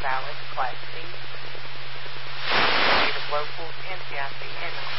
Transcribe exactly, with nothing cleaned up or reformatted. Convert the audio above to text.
valid Class C. State of locals, N C I C, and the